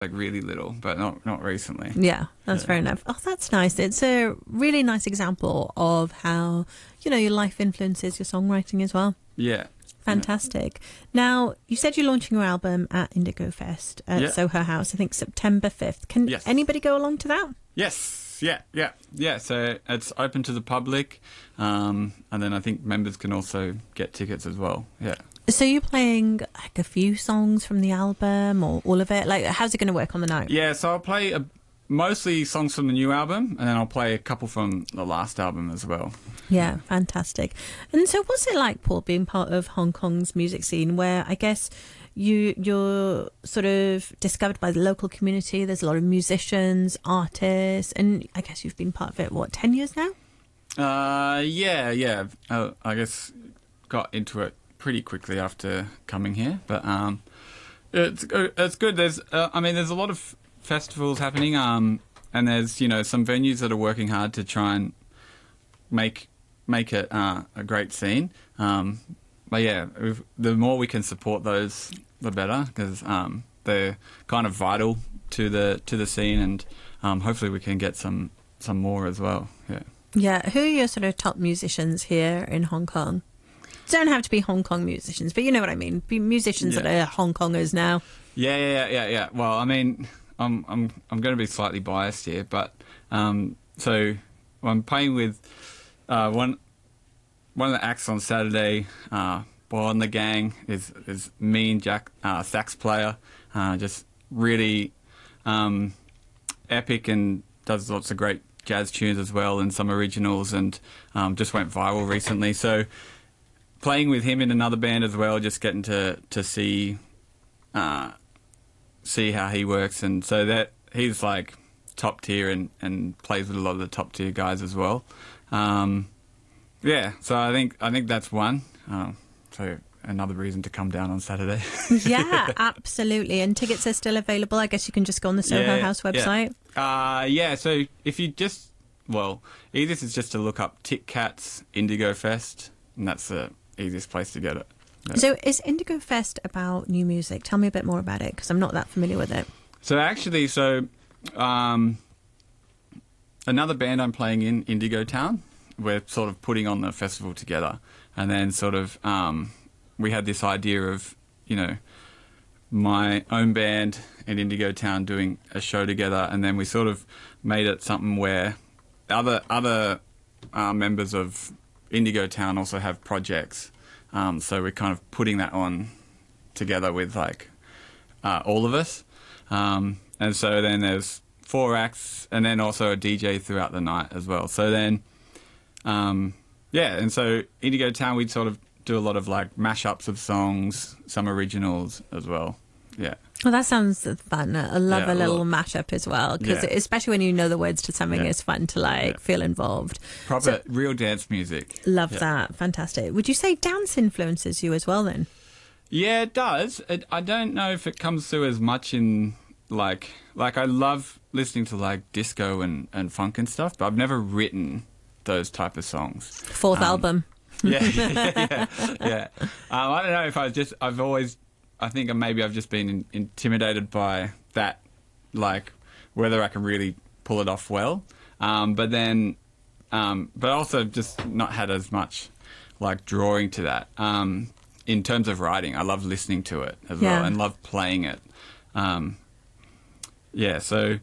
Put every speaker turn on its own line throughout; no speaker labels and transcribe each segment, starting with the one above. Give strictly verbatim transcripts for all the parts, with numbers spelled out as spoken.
like really little, but not not recently.
Yeah, that's
Yeah.
fair enough. Oh, that's nice. It's a really nice example of how, you know, your life influences your songwriting as well.
Yeah.
Fantastic. Now, you said you're launching your album at Indigo Fest at
Yeah.
Soho House, I think September fifth. Can
Yes.
anybody go along to that?
Yes, yeah, yeah, yeah. So it's open to the public, um, and then I think members can also get tickets as well. Yeah.
So you're playing like a few songs from the album or all of it? Like, how's it going to work on the night?
Yeah, so I'll play a, mostly songs from the new album, and then I'll play a couple from the last album as well.
Yeah, fantastic. And so what's it like, Paul, being part of Hong Kong's music scene where I guess you, you're sort of discovered by the local community? There's a lot of musicians, artists, and I guess you've been part of it, what, ten years now?
Uh, yeah, yeah. Uh, I guess got into it pretty quickly after coming here, but um, it's it's good. There's, uh, I mean, there's a lot of festivals happening, um, and there's you know some venues that are working hard to try and make make it uh, a great scene. Um, but yeah, if, the more we can support those, the better, because um, they're kind of vital to the to the scene, and um, hopefully we can get some some more as well. Yeah.
Yeah, who are your sort of top musicians here in Hong Kong? Don't have to be Hong Kong musicians, but you know what I mean. Be musicians
Yeah.
that are Hong Kongers now.
Yeah, yeah, yeah, yeah, yeah. Well, I mean, I'm I'm I'm going to be slightly biased here, but um, so I'm playing with uh, one one of the acts on Saturday. Uh, Boy and the Gang is is Mean Jack, uh, sax player, uh, just really um, epic and does lots of great jazz tunes as well and some originals, and um, just went viral recently. So playing with him in another band as well, just getting to to see. Uh, see how he works, and so that he's like top tier and, and plays with a lot of the top tier guys as well. Um, yeah, so I think I think that's one. Um, so another reason to come down on Saturday.
Yeah, absolutely. And tickets are still available. I guess you can just go on the Soho
Yeah,
House
yeah.
website.
Uh, yeah, so if you just well, easiest is just to look up Tic Cats Indigo Fest, and that's the easiest place to get it. Yeah.
So is Indigo Fest about new music? Tell me a bit more about it, because I'm not that familiar with it.
So actually, so um, another band I'm playing in, Indigo Town, we're sort of putting on the festival together, and then sort of um, we had this idea of, you know, my own band and Indigo Town doing a show together, and then we sort of made it something where other other uh, members of Indigo Town also have projects. Um, so we're kind of putting that on together with like uh, all of us. Um, and so then there's four acts and then also a D J throughout the night as well. So then, um, yeah, and so Indigo Town, we'd sort of do a lot of like mashups of songs, some originals as well. Yeah.
Well, that sounds fun. I love
Yeah,
a little
well,
mashup as well, because
yeah.
especially when you know the words to something,
Yeah.
it's fun to like
Yeah.
feel involved.
Proper
So-
real dance music.
Love
Yeah.
that. Fantastic. Would you say dance influences you as well then?
Yeah, it does. It, I don't know if it comes through as much in like like I love listening to like disco and, and funk and stuff, but I've never written those type of songs.
Fourth
Um,
album.
Yeah, yeah, yeah. yeah. Um, I don't know if I just I've always I think maybe I've just been in, intimidated by that, like whether I can really pull it off well. Um, but then, um, but also just not had as much like drawing to that. Um, in terms of writing, I love listening to it as
Yeah.
well and love playing it. Um, yeah, so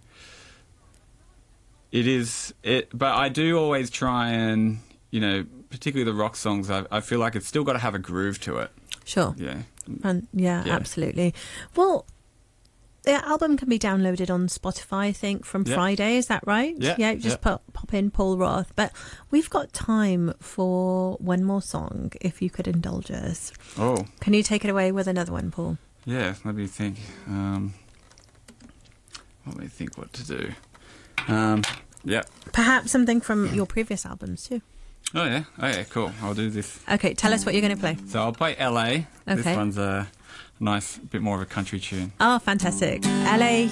it is it, but I do always try and, you know, particularly the rock songs, I, I feel like it's still got to have a groove to it.
Sure.
Yeah.
And yeah,
Yeah.
absolutely. Well, the album can be downloaded on Spotify, I think, from
Yeah.
Friday. Is that right?
Yeah,
Yeah, just
yeah.
Pop, pop in Paul Roth. But we've got time for one more song, if you could indulge us.
Oh,
Can you take it away with another one, Paul?
yeah. Let me think. Um, let me think what to do. Um, yeah.
Perhaps something from your previous albums too.
Oh, yeah. Oh, yeah, cool. I'll do this.
Okay, tell us what you're going to play.
So I'll play L A. This
Okay.
one's a nice, bit more of a country tune.
Oh, fantastic. L A